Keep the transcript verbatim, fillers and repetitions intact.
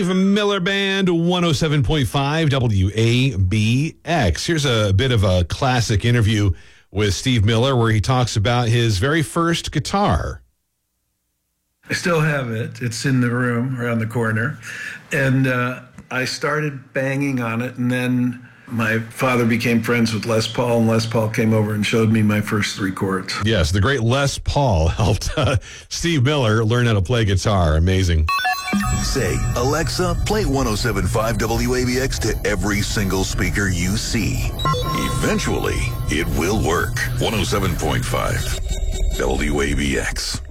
Miller Band, one oh seven point five W A B X. Here's a bit of a classic interview with Steve Miller where he talks about his very first guitar. I still have it. It's in the room around the corner. And uh, I started banging on it, and then my father became friends with Les Paul, and Les Paul came over and showed me my first three chords. Yes, the great Les Paul helped uh, Steve Miller learn how to play guitar. Amazing. Say, Alexa, play one oh seven point five W A B X to every single speaker you see. Eventually, it will work. one oh seven point five W A B X.